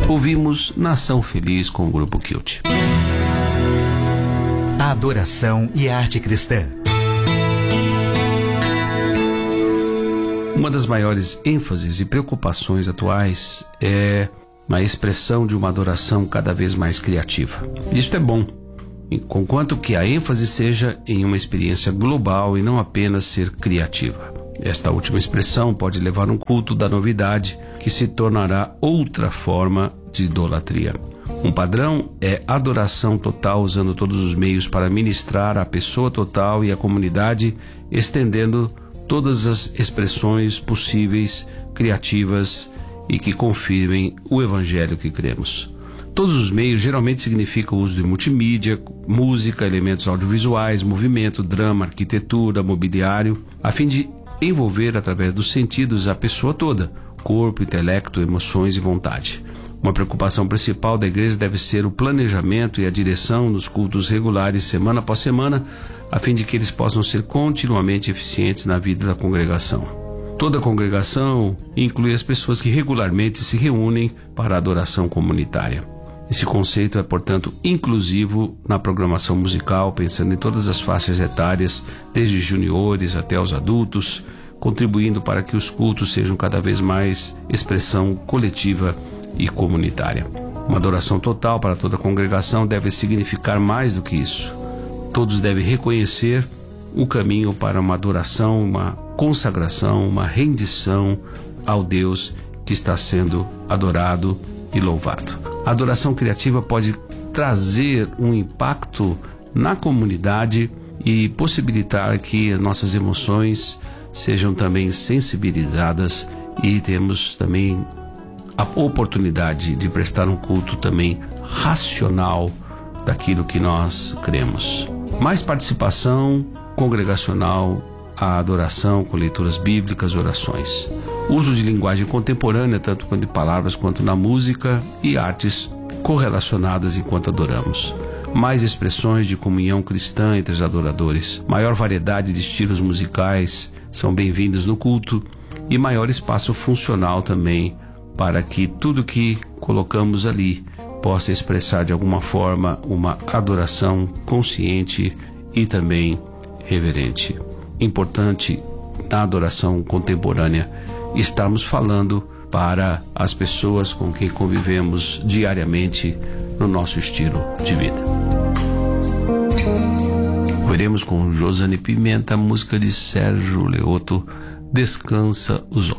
Ouvimos Nação Feliz com o Grupo Kilt. A adoração e a arte cristã. Uma das maiores ênfases e preocupações atuais é a expressão de uma adoração cada vez mais criativa. Isto é bom, conquanto que a ênfase seja em uma experiência global e não apenas ser criativa. Esta última expressão pode levar um culto da novidade que se tornará outra forma de idolatria. Um padrão é adoração total, usando todos os meios para ministrar a pessoa total e a comunidade, estendendo todas as expressões possíveis, criativas e que confirmem o evangelho que cremos. Todos os meios geralmente significam o uso de multimídia, música, elementos audiovisuais, movimento, drama, arquitetura, mobiliário, a fim de envolver através dos sentidos a pessoa toda, corpo, intelecto, emoções e vontade. Uma preocupação principal da igreja deve ser o planejamento e a direção nos cultos regulares, semana após semana, a fim de que eles possam ser continuamente eficientes na vida da congregação. Toda a congregação inclui as pessoas que regularmente se reúnem para a adoração comunitária. Esse conceito é, portanto, inclusivo na programação musical, pensando em todas as faixas etárias, desde juniores até os adultos, contribuindo para que os cultos sejam cada vez mais expressão coletiva e comunitária. Uma adoração total para toda a congregação deve significar mais do que isso. Todos devem reconhecer o caminho para uma adoração, uma consagração, uma rendição ao Deus que está sendo adorado e louvado. A adoração criativa pode trazer um impacto na comunidade e possibilitar que as nossas emoções sejam também sensibilizadas e temos também a oportunidade de prestar um culto também racional daquilo que nós cremos. Mais participação congregacional, a adoração com leituras bíblicas, orações. Uso de linguagem contemporânea, tanto quanto em palavras quanto na música e artes correlacionadas enquanto adoramos. Mais expressões de comunhão cristã entre os adoradores. Maior variedade de estilos musicais são bem-vindos no culto e maior espaço funcional também para que tudo que colocamos ali possa expressar de alguma forma uma adoração consciente e também reverente. Importante na adoração contemporânea estarmos falando para as pessoas com quem convivemos diariamente no nosso estilo de vida. Veremos com Josane Pimenta a música de Sérgio Leoto, Descansa os Olhos.